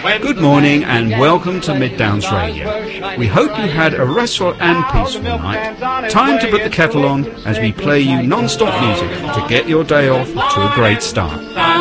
Good morning and welcome to Mid Downs Radio. We hope you had a restful and peaceful night. Time to put the kettle on as we play you non-stop music to get your day off to a great start.